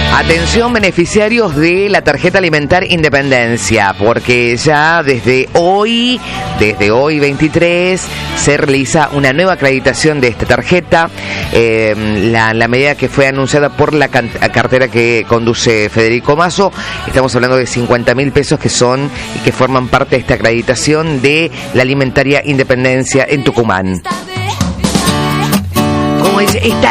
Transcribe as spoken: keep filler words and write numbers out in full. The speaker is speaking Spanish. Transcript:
Atención, beneficiarios de la tarjeta alimentar Independencia, porque ya desde hoy, desde hoy veintitrés, se realiza una nueva acreditación de esta tarjeta. Eh, la, la medida que fue anunciada por la can- cartera que conduce Federico Mazo, estamos hablando de cincuenta mil pesos que son y que forman parte de esta acreditación de la alimentaria Independencia en Tucumán. Como dice, está